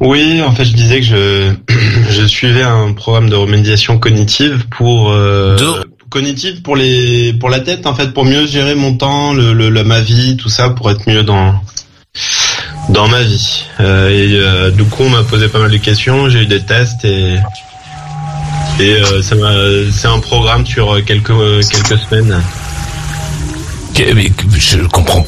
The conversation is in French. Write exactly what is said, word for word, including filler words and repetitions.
Oui, en fait, je disais que je je suivais un programme de remédiation cognitive pour euh, de... cognitive pour les pour la tête, en fait, pour mieux gérer mon temps, le, le, le ma vie, tout ça, pour être mieux dans dans ma vie. Euh, et euh, du coup, on m'a posé pas mal de questions, j'ai eu des tests et et euh, ça m'a c'est un programme sur quelques quelques semaines. Je comprends